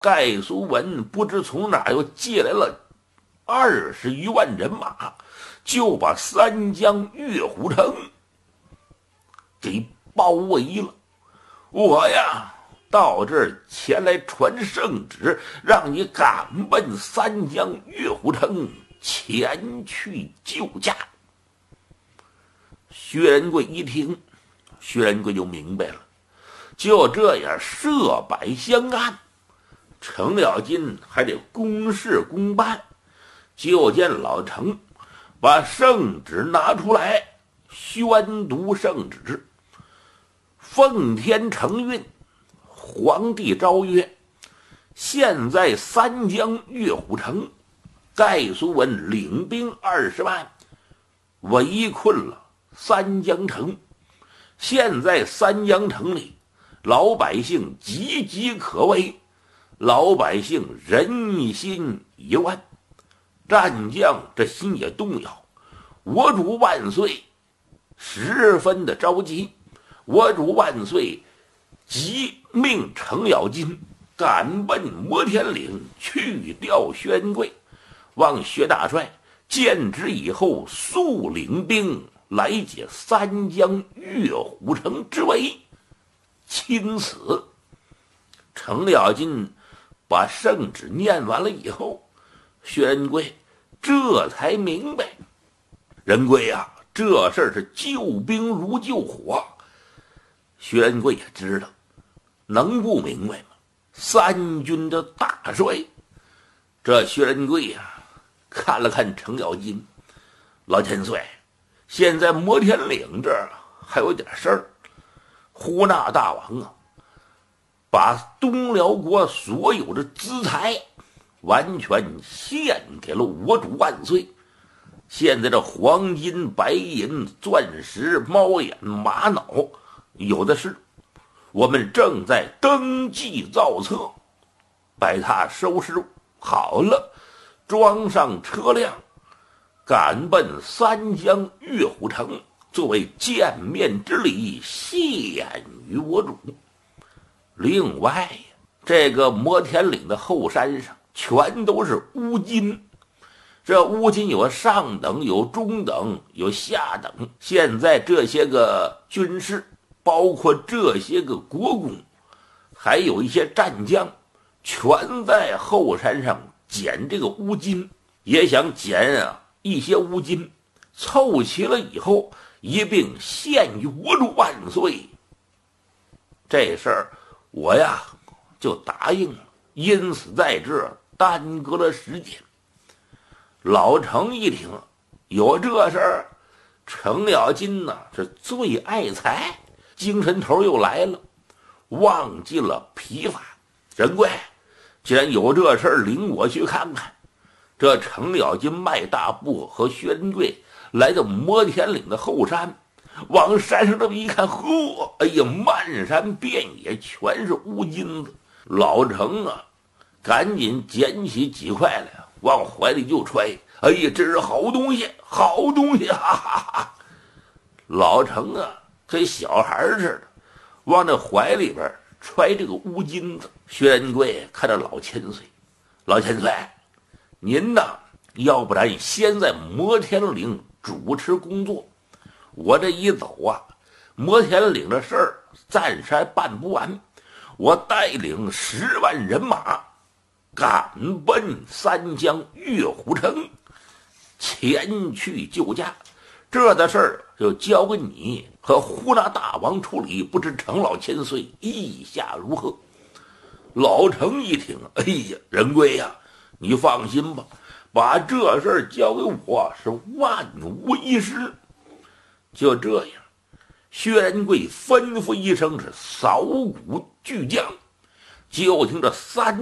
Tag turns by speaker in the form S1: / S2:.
S1: 盖苏文不知从哪又借来了20余万人马，就把三江月虎城给包围了。我呀到这儿前来传圣旨，让你赶奔三江月虎城前去救驾。薛仁贵一听，薛仁贵就明白了，就这样设摆相安，程咬金还得公事公办。就见老程把圣旨拿出来，宣读圣旨。奉天承运，皇帝诏曰：现在三江月虎城，盖苏文领兵20万，围困了三江城。现在三江城里，老百姓岌岌可危，老百姓人心已乱，战将这心也动摇。我主万岁十分的着急，我主万岁即命程咬金赶奔摩天岭去调薛仁贵，望薛大帅见旨以后速领兵来解三江月虎城之围。钦此。程咬金把圣旨念完了以后，薛仁贵这才明白，仁贵呀，这事儿是救兵如救火。薛仁贵也知道，能不明白吗？三军的大帅。这薛仁贵呀看了看程咬金，老千岁，现在摩天岭这儿还有点事儿。呼纳大王啊，把东辽国所有的资财完全献给了我主万岁。现在这黄金、白银、钻石、猫眼、玛瑙有的是，我们正在登记造册，把它收拾好了，装上车辆，赶奔三江月虎城，作为见面之礼，献于我主。另外，这个摩天岭的后山上全都是乌金，这乌金有上等，有中等，有下等。现在这些个军士，包括这些个国公，还有一些战将，全在后山上捡这个乌金，也想捡一些乌金，凑齐了以后一并献于我主万岁。这事儿我呀就答应了，因此在这耽搁了时间。老程一听有这事儿，程咬金呢是最爱财，精神头又来了，忘记了疲乏。仁贵，既然有这事儿，领我去看看。这程咬金迈大步和薛仁贵来到摩天岭的后山，往山上这么一看，呵，哎呀，漫山遍野全是乌金子。老程啊赶紧捡起几块来往怀里就揣，哎呀，这是好东西，好东西，哈哈哈！老程啊跟小孩似的往那怀里边揣这个乌金子。薛仁贵看着老千岁，老千岁，您呐要不然先在摩天岭主持工作，我这一走啊，摩天岭的事儿暂时还办不完，我带领10万人马赶奔三江月虎城前去救驾。这的事儿就交给你和呼纳大王处理，不知程老千岁意下如何？老程一听，哎呀，仁贵呀，你放心吧，把这事儿交给我是万无一失。就这样，薛仁贵吩咐一声是扫鼓巨将，就听这三